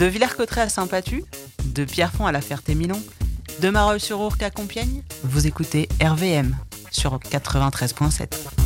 De Villers-Cotterêts à Saint-Patu, de Pierrefonds à la Ferté-Milon, de Marolles-sur-Ourcq à Compiègne, vous écoutez RVM sur 93.7.